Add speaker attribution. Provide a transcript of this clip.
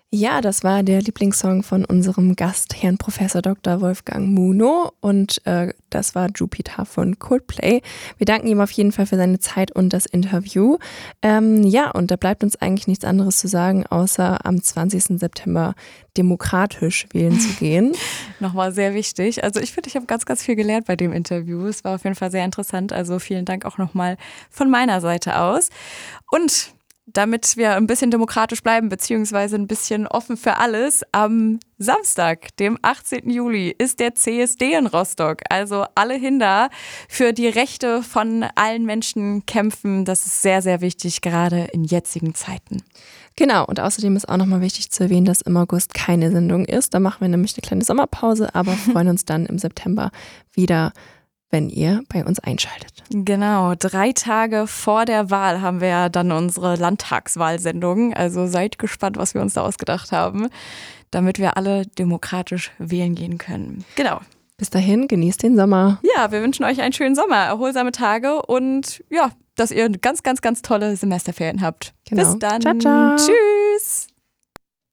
Speaker 1: Ja, das war der Lieblingssong von unserem Gast, Herrn Professor Dr. Wolfgang Muno, und das war Jupiter von Coldplay. Wir danken ihm auf jeden Fall für seine Zeit und das Interview. Ja, und da bleibt uns eigentlich nichts anderes zu sagen, außer am 20. September demokratisch wählen zu gehen.
Speaker 2: Nochmal sehr wichtig. Also ich finde, ich habe ganz, ganz viel gelernt bei dem Interview. Es war auf jeden Fall sehr interessant. Also vielen Dank auch nochmal von meiner Seite aus. Und damit wir ein bisschen demokratisch bleiben, beziehungsweise ein bisschen offen für alles, am Samstag, dem 18. Juli, ist der CSD in Rostock. Also alle hin da für die Rechte von allen Menschen kämpfen. Das ist sehr, sehr wichtig, gerade in jetzigen Zeiten.
Speaker 1: Genau, und außerdem ist auch nochmal wichtig zu erwähnen, dass im August keine Sendung ist. Da machen wir nämlich eine kleine Sommerpause, aber freuen uns dann im September wieder, wenn ihr bei uns einschaltet.
Speaker 2: Genau, 3 Tage vor der Wahl haben wir ja dann unsere Landtagswahlsendung. Also seid gespannt, was wir uns da ausgedacht haben, damit wir alle demokratisch wählen gehen können. Genau.
Speaker 1: Bis dahin, genießt den Sommer.
Speaker 2: Ja, wir wünschen euch einen schönen Sommer, erholsame Tage und ja, dass ihr ganz, ganz, ganz tolle Semesterferien habt.
Speaker 1: Genau.
Speaker 2: Bis dann.
Speaker 1: Ciao, ciao.
Speaker 2: Tschüss.